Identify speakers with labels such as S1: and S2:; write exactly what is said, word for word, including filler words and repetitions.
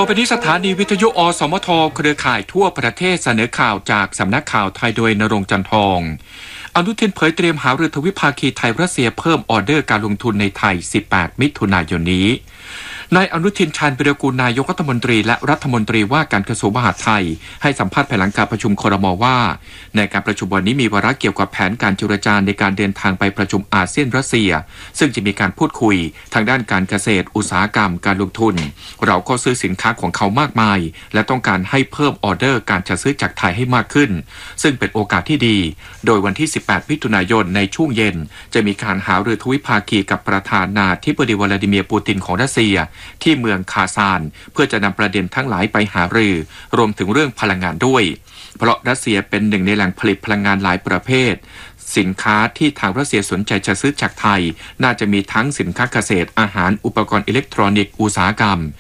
S1: ไปนี้สถานีวิทยุอสมทเครือข่ายทั่วประเทศเสนอข่าวจากสำนักข่าวไทยโดยณรงค์จันทองอนุทินเผยเตรียมหารือทวิภาคีไทยรัสเซียเพิ่มออเดอร์การลงทุนในไทยสิบแปดมิถุนายนนี้นายอนุทินชาญวิรากูลนายกรัฐมนตรีและรัฐมนตรีว่าการกระทรวงมหาดไทยให้สัมภาษณ์ภายหลังการประชุมครม.ว่าในการประชุมวันนี้มีวาระเกี่ยวกับแผนการเจรจาในการเดินทางไปประชุมอาเซียนรัสเซียซึ่งจะมีการพูดคุยทางด้านการเกษตรอุตสาหกรรมการลงทุนเราก็ซื้อสินค้าของเขามากมายและต้องการให้เพิ่มออเดอร์การจัดซื้อจากไทยให้มากขึ้นซึ่งเป็นโอกาสที่ดีโดยวันที่สิบแปดมิถุนายนในช่วงเย็นจะมีการหารือทวิภาคีกับประธานาธิบดีวลาดิเมียร์ปูตินของรัสเซียที่เมืองคาซานเพื่อจะนำประเด็นทั้งหลายไปหารือรวมถึงเรื่องพลังงานด้วยเพราะรัสเซียเป็นหนึ่งในแหล่งผลิตพลังงานหลายประเภทสินค้าที่ทางรัสเซียสนใจจะซื้อจากไทยน่าจะมีทั้งสินค้าเกษตรอาหารอุปกรณ์อิเล็กทรอนิกส์อุตสาหกรรม